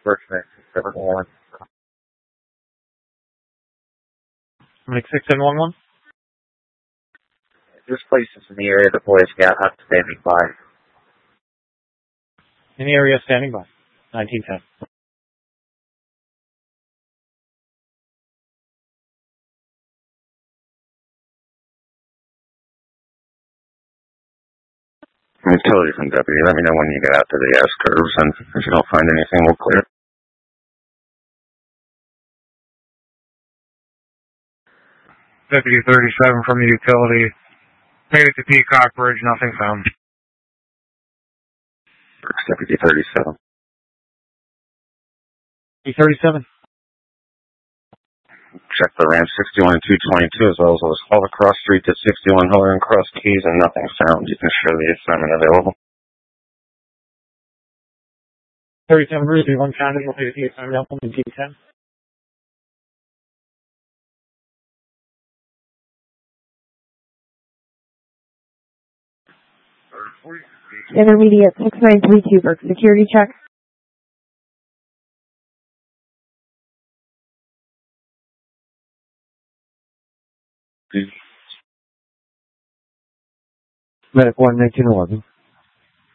Berkman, 711. Mike 6711. This place is in the area the boys got up standing by. In the area standing by. 1910. Utility from deputy. Let me know when you get out to the S curves, and if you don't find anything, we'll clear. Deputy 37 from the utility. Made it to Peacock Bridge, nothing found. Deputy 37. E37. Check the ramp 61 and 222 as well as those all across street to 61 Hiller and Cross Keys, and nothing's found. You can share the assignment available. 37 Ruby, one founded, located the assignment help in G10. Intermediate 6932 for security check. Medic 1 1911.